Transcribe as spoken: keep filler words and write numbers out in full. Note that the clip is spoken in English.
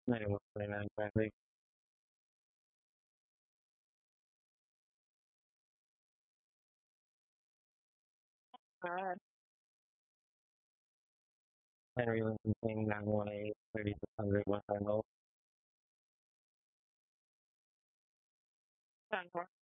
ninety-one twenty-nine traffic. God. Henry Lincoln King nine one eight thirty-six hundred West End